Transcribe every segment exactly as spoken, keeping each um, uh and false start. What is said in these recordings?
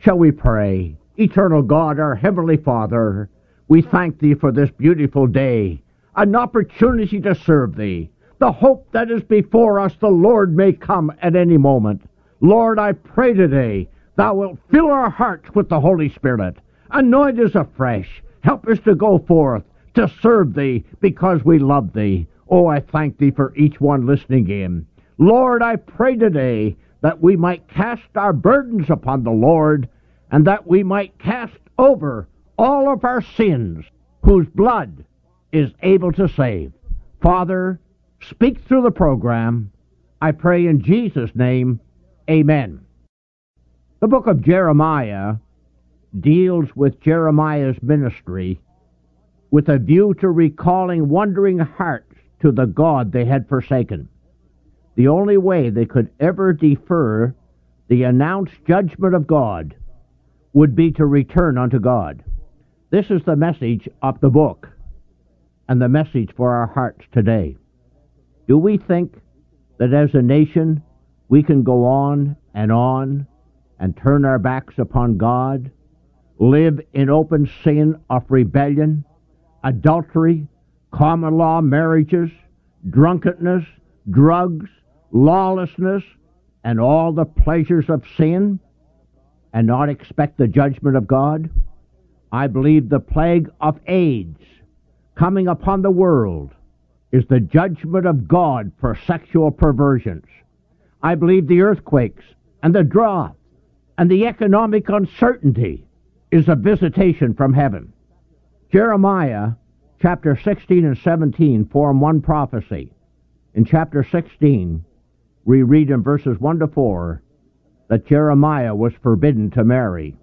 Shall we pray? Eternal God, our Heavenly Father, we thank Thee for this beautiful day, an opportunity to serve Thee, the hope that is before us the Lord may come at any moment. Lord, I pray today Thou wilt fill our hearts with the Holy Spirit. Anoint us afresh. Help us to go forth to serve Thee because we love Thee. Oh, I thank Thee for each one listening in. Lord, I pray today that we might cast our burdens upon the Lord, and that we might cast over all of our sins, whose blood is able to save. Father, speak through the program. I pray in Jesus' name, amen. The book of Jeremiah deals with Jeremiah's ministry with a view to recalling wandering hearts to the God they had forsaken. The only way they could ever defer the announced judgment of God would be to return unto God. This is the message of the book and the message for our hearts today. Do we think that as a nation we can go on and on and turn our backs upon God, live in open sin of rebellion, adultery, common law marriages, drunkenness, drugs, lawlessness, and all the pleasures of sin, and not expect the judgment of God? I believe the plague of AIDS coming upon the world is the judgment of God for sexual perversions. I believe the earthquakes and the drought and the economic uncertainty is a visitation from heaven. Jeremiah chapter sixteen and seventeen form one prophecy. In chapter sixteen, we read in verses one to four that Jeremiah was forbidden to marry.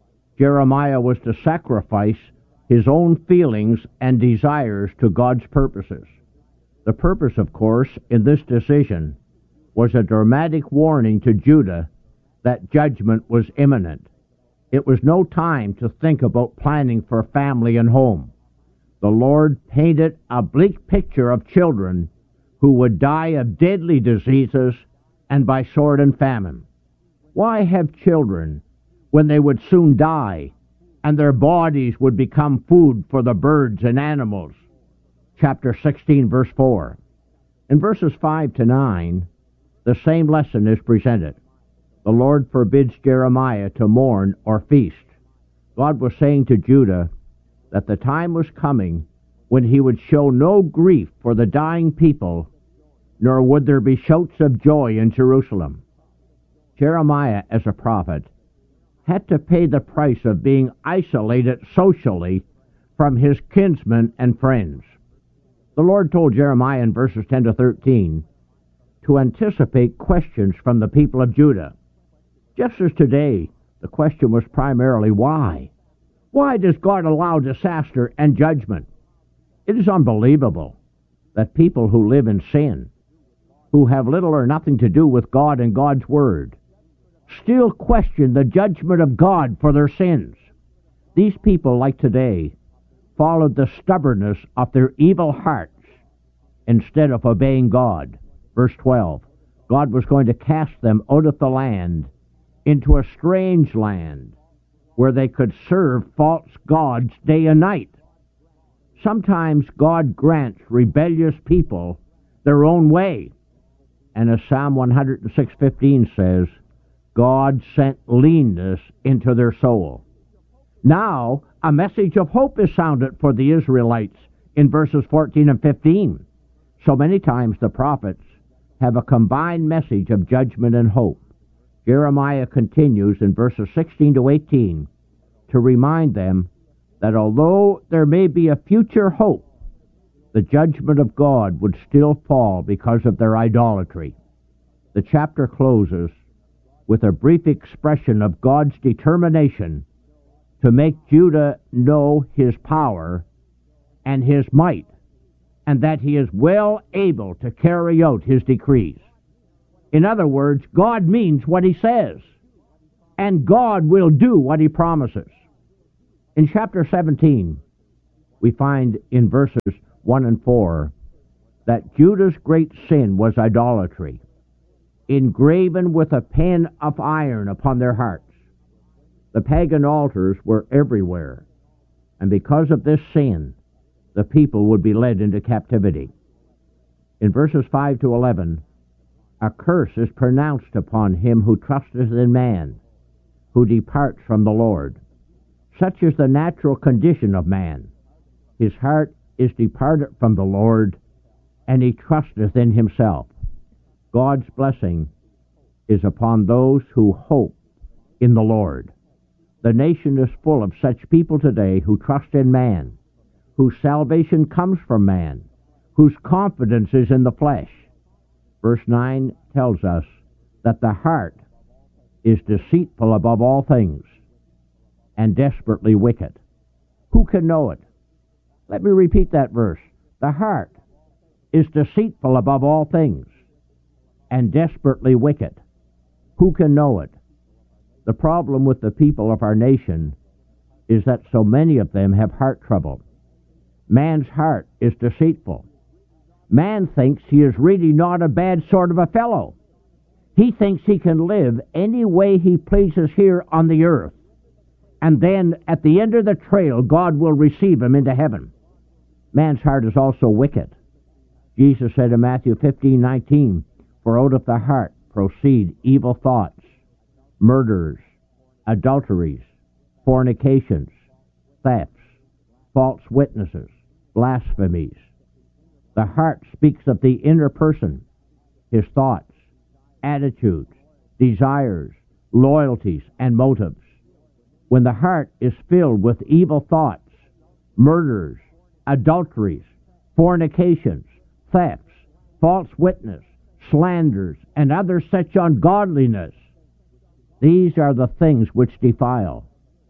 Jeremiah was to sacrifice his own feelings and desires to God's purposes. The purpose, of course, in this decision was a dramatic warning to Judah that judgment was imminent. It was no time to think about planning for family and home. The Lord painted a bleak picture of children who would die of deadly diseases and by sword and famine. Why have children when they would soon die and their bodies would become food for the birds and animals? Chapter sixteen, verse four. In verses five to nine, the same lesson is presented. The Lord forbids Jeremiah to mourn or feast. God was saying to Judah that the time was coming when he would show no grief for the dying people, nor would there be shouts of joy in Jerusalem. Jeremiah, as a prophet, had to pay the price of being isolated socially from his kinsmen and friends. The Lord told Jeremiah in verses ten to thirteen to anticipate questions from the people of Judah. Just as today, the question was primarily why? Why does God allow disaster and judgment? It is unbelievable that people who live in sin, who have little or nothing to do with God and God's Word, still question the judgment of God for their sins. These people, like today, followed the stubbornness of their evil hearts instead of obeying God. Verse twelve, God was going to cast them out of the land into a strange land where they could serve false gods day and night. Sometimes God grants rebellious people their own way. And as Psalm one oh six fifteen says, God sent leanness into their soul. Now, a message of hope is sounded for the Israelites in verses fourteen and fifteen. So many times the prophets have a combined message of judgment and hope. Jeremiah continues in verses sixteen to eighteen to remind them that although there may be a future hope, the judgment of God would still fall because of their idolatry. The chapter closes with a brief expression of God's determination to make Judah know his power and his might, and that he is well able to carry out his decrees. In other words, God means what he says, and God will do what he promises. In chapter seventeen, we find in verses one and four that Judah's great sin was idolatry, engraven with a pen of iron upon their hearts. The pagan altars were everywhere, and because of this sin, the people would be led into captivity. In verses five to eleven, a curse is pronounced upon him who trusteth in man, who departs from the Lord. Such is the natural condition of man. His heart is departed from the Lord, and he trusteth in himself. God's blessing is upon those who hope in the Lord. The nation is full of such people today who trust in man, whose salvation comes from man, whose confidence is in the flesh. Verse nine tells us that the heart is deceitful above all things and desperately wicked. Who can know it? Let me repeat that verse. The heart is deceitful above all things and desperately wicked. Who can know it? The problem with the people of our nation is that so many of them have heart trouble. Man's heart is deceitful. Man thinks he is really not a bad sort of a fellow. He thinks he can live any way he pleases here on the earth, and then at the end of the trail, God will receive him into heaven. Man's heart is also wicked. Jesus said in Matthew fifteen nineteen, "For out of the heart proceed evil thoughts, murders, adulteries, fornications, thefts, false witnesses, blasphemies." The heart speaks of the inner person, his thoughts, attitudes, desires, loyalties, and motives. When the heart is filled with evil thoughts, murders, adulteries, fornications, thefts, false witness, slanders, and other such ungodliness, these are the things which defile.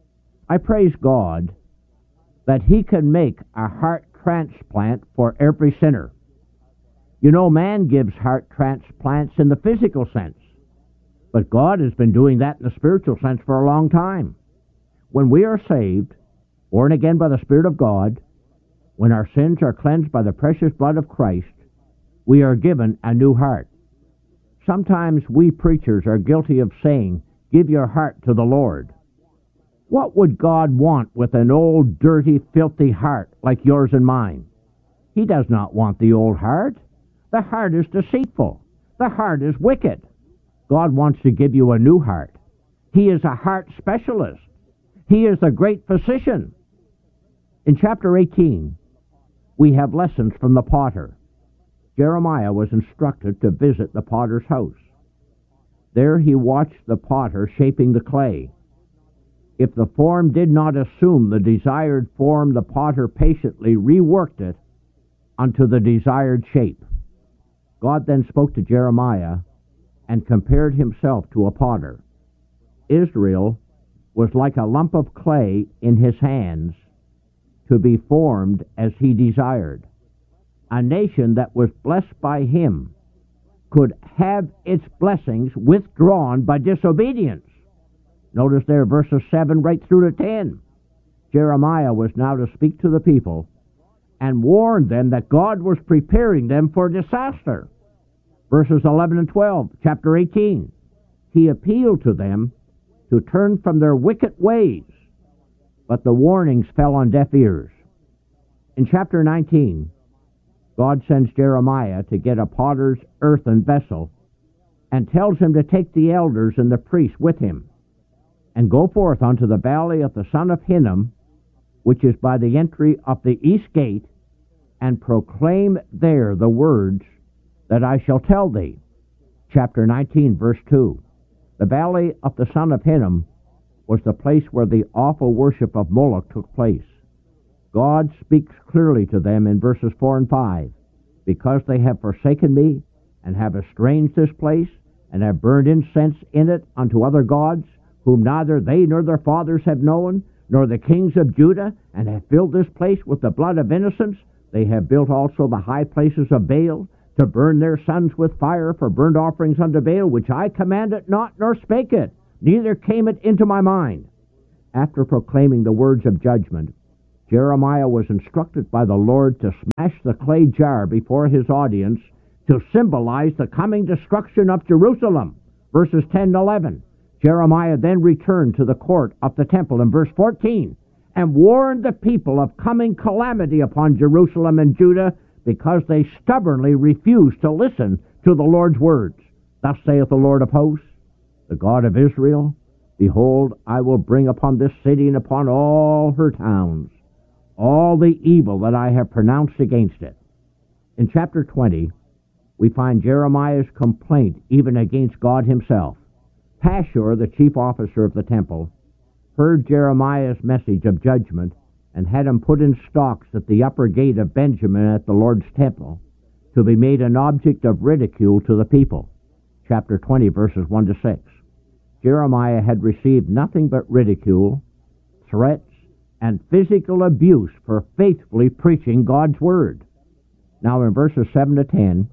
I praise God that he can make a heart transplant for every sinner. You know, man gives heart transplants in the physical sense, but God has been doing that in the spiritual sense for a long time. When we are saved, born again by the Spirit of God, when our sins are cleansed by the precious blood of Christ, we are given a new heart. Sometimes we preachers are guilty of saying, "Give your heart to the Lord." What would God want with an old, dirty, filthy heart like yours and mine? He does not want the old heart. The heart is deceitful. The heart is wicked. God wants to give you a new heart. He is a heart specialist. He is the great physician. In chapter eighteen, we have lessons from the potter. Jeremiah was instructed to visit the potter's house. There he watched the potter shaping the clay. If the form did not assume the desired form, the potter patiently reworked it unto the desired shape. God then spoke to Jeremiah and compared himself to a potter. Israel was like a lump of clay in his hands to be formed as he desired. A nation that was blessed by him could have its blessings withdrawn by disobedience. Notice there, verses seven right through to ten. Jeremiah was now to speak to the people and warn them that God was preparing them for disaster. Verses eleven and twelve, chapter eighteen. He appealed to them to turn from their wicked ways, but the warnings fell on deaf ears. In chapter nineteen, God sends Jeremiah to get a potter's earthen vessel and tells him to take the elders and the priests with him and go forth unto the valley of the son of Hinnom, which is by the entry of the east gate, and proclaim there the words that I shall tell thee. Chapter nineteen, verse two. The valley of the son of Hinnom was the place where the awful worship of Moloch took place. God speaks clearly to them in verses four and five. Because they have forsaken me, and have estranged this place, and have burned incense in it unto other gods, whom neither they nor their fathers have known, nor the kings of Judah, and have filled this place with the blood of innocents, they have built also the high places of Baal, to burn their sons with fire for burnt offerings unto Baal, which I commanded not, nor spake it, neither came it into my mind. After proclaiming the words of judgment, Jeremiah was instructed by the Lord to smash the clay jar before his audience to symbolize the coming destruction of Jerusalem. Verses ten and eleven. Jeremiah then returned to the court of the temple in verse fourteen and warned the people of coming calamity upon Jerusalem and Judah because they stubbornly refused to listen to the Lord's words. Thus saith the Lord of hosts, the God of Israel, behold, I will bring upon this city and upon all her towns all the evil that I have pronounced against it. In chapter twenty, we find Jeremiah's complaint even against God himself. Pashur, the chief officer of the temple, heard Jeremiah's message of judgment and had him put in stocks at the upper gate of Benjamin at the Lord's temple to be made an object of ridicule to the people. Chapter twenty, verses one to six. Jeremiah had received nothing but ridicule, threats, and physical abuse for faithfully preaching God's word. Now in verses seven to ten,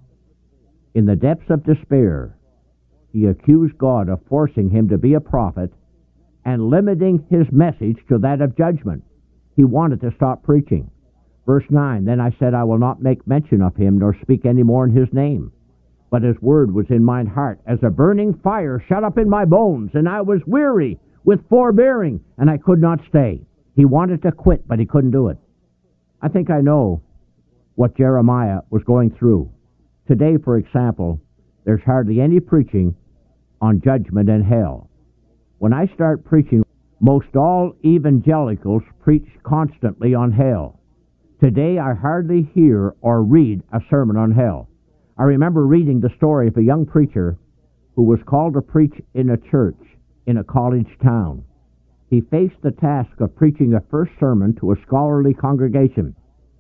in the depths of despair, he accused God of forcing him to be a prophet and limiting his message to that of judgment. He wanted to stop preaching. Verse nine, then I said, I will not make mention of him, nor speak any more in his name. But his word was in mine heart, as a burning fire shut up in my bones, and I was weary with forbearing, and I could not stay. He wanted to quit, but he couldn't do it. I think I know what Jeremiah was going through. Today, for example, there's hardly any preaching on judgment and hell. When I start preaching, most all evangelicals preach constantly on hell. Today, I hardly hear or read a sermon on hell. I remember reading the story of a young preacher who was called to preach in a church in a college town. He faced the task of preaching a first sermon to a scholarly congregation.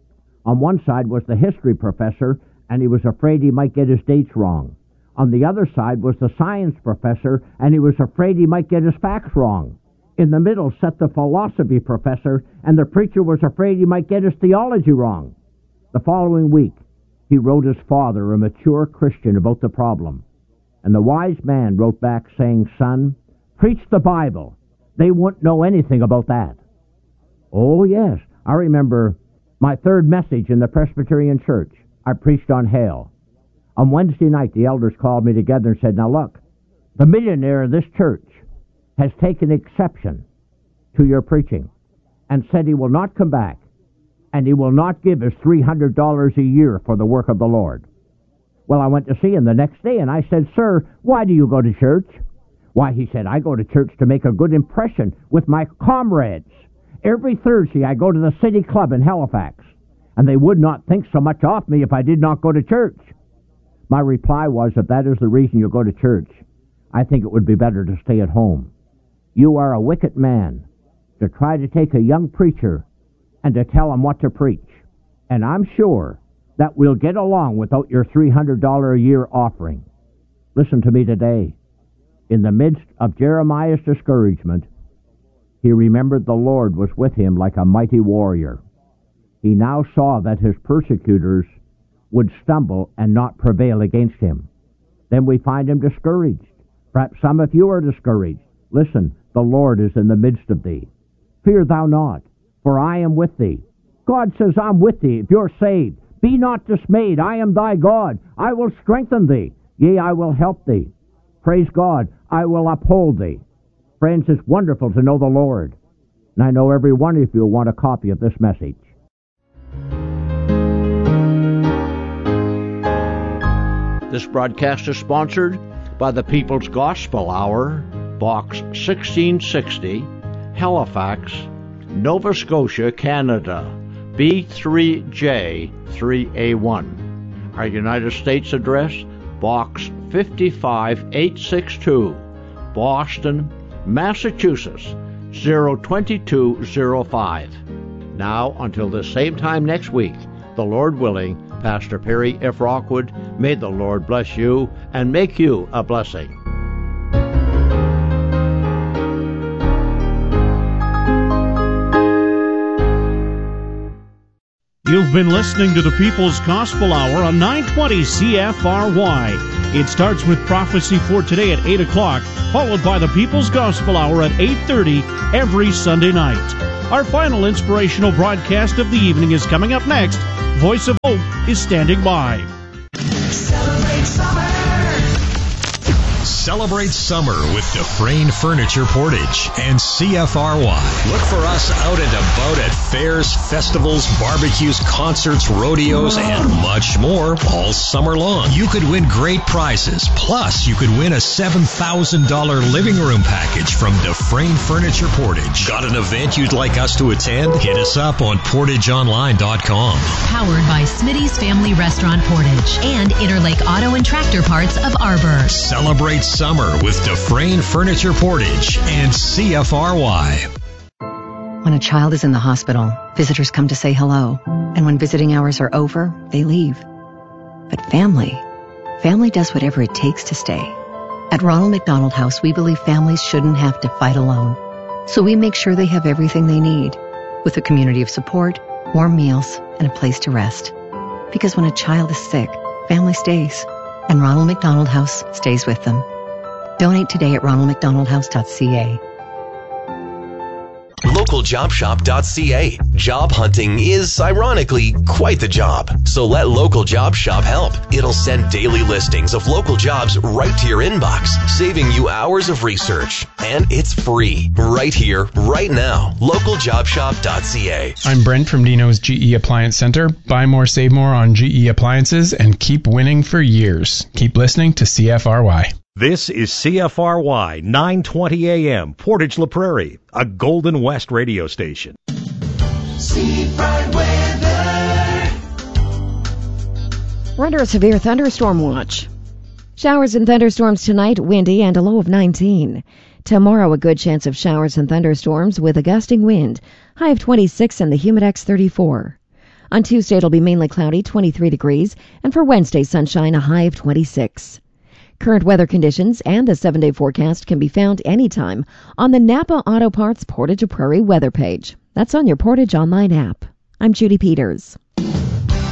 On one side was the history professor, and he was afraid he might get his dates wrong. On the other side was the science professor, and he was afraid he might get his facts wrong. In the middle sat the philosophy professor, and the preacher was afraid he might get his theology wrong. The following week, he wrote his father, a mature Christian, about the problem. And the wise man wrote back saying, son, preach the Bible. They won't know anything about that. Oh, yes. I remember my third message in the Presbyterian Church. I preached on hell. On Wednesday night, the elders called me together and said, now look, the millionaire of this church has taken exception to your preaching and said he will not come back and he will not give us three hundred dollars a year for the work of the Lord. Well, I went to see him the next day and I said, sir, why do you go to church? Why, he said, I go to church to make a good impression with my comrades. Every Thursday I go to the City Club in Halifax, and they would not think so much of me if I did not go to church. My reply was, if that is the reason you go to church, I think it would be better to stay at home. You are a wicked man to try to take a young preacher and to tell him what to preach. And I'm sure that we'll get along without your three hundred dollars a year offering. Listen to me today. In the midst of Jeremiah's discouragement, he remembered the Lord was with him like a mighty warrior. He now saw that his persecutors would stumble and not prevail against him. Then we find him discouraged. Perhaps some of you are discouraged. Listen, the Lord is in the midst of thee. Fear thou not, for I am with thee. God says, I'm with thee if you're saved. Be not dismayed, I am thy God. I will strengthen thee. Yea, I will help thee. Praise God, I will uphold thee. Friends, it's wonderful to know the Lord. And I know every one of you will want a copy of this message. This broadcast is sponsored by the People's Gospel Hour, Box sixteen sixty, Halifax, Nova Scotia, Canada, B three J three A one. Our United States address, Box fifty-five eight sixty-two, Boston, Massachusetts, zero two two zero five. Now, until the same time next week, the Lord willing, Pastor Perry F. Rockwood, may the Lord bless you and make you a blessing. You've been listening to the People's Gospel Hour on nine twenty C F R Y. It starts with Prophecy for Today at eight o'clock, followed by the People's Gospel Hour at eight thirty every Sunday night. Our final inspirational broadcast of the evening is coming up next. Voice of Hope is standing by. Celebrate summer. Celebrate summer with Dufresne Furniture Portage and C F R Y. Look for us out and about at fairs, festivals, barbecues, concerts, rodeos, and much more all summer long. You could win great prizes. Plus, you could win a seven thousand dollars living room package from Dufresne Furniture Portage. Got an event you'd like us to attend? Hit us up on portage online dot com. Powered by Smitty's Family Restaurant Portage and Interlake Auto and Tractor Parts of Arbor. Celebrate summer with Dufresne Furniture Portage and C F R Y. When a child is in the hospital, visitors come to say hello. And when visiting hours are over, they leave. But family, family does whatever it takes to stay. At Ronald McDonald House, we believe families shouldn't have to fight alone. So we make sure they have everything they need, with a community of support, warm meals, and a place to rest. Because when a child is sick, family stays. And Ronald McDonald House stays with them. Donate today at ronald mcdonald house dot c a. local job shop dot c a. Job hunting is, ironically, quite the job. So let Local Job Shop help. It'll send daily listings of local jobs right to your inbox, saving you hours of research. And it's free, right here, right now. local job shop dot c a. I'm Brent from Dino's G E Appliance Center. Buy more, save more on G E appliances and keep winning for years. Keep listening to C F R Y. This is C F R Y nine twenty A M, Portage La Prairie, a Golden West radio station. Seafront weather. We're under a severe thunderstorm watch. Showers and thunderstorms tonight, windy and a low of nineteen. Tomorrow, a good chance of showers and thunderstorms with a gusting wind, high of twenty-six and the Humidex thirty-four. On Tuesday, it'll be mainly cloudy, twenty-three degrees, and for Wednesday, sunshine, a high of twenty-six. Current weather conditions and the seven-day forecast can be found anytime on the Napa Auto Parts Portage La Prairie weather page. That's on your Portage Online app. I'm Judy Peters.